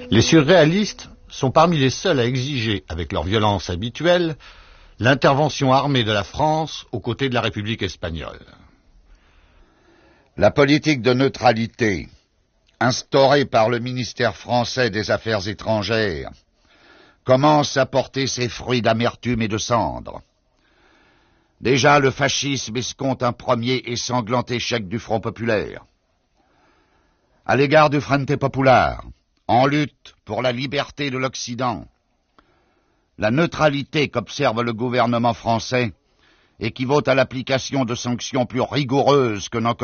Les surréalistes sont parmi les seuls à exiger, avec leur violence habituelle, l'intervention armée de la France aux côtés de la République espagnole. La politique de neutralité, instaurée par le ministère français des Affaires étrangères, commence à porter ses fruits d'amertume et de cendre. Déjà, le fascisme escompte un premier et sanglant échec du Front populaire. À l'égard du Frente Popular, en lutte pour la liberté de l'Occident, la neutralité qu'observe le gouvernement français équivaut à l'application de sanctions plus rigoureuses que n'en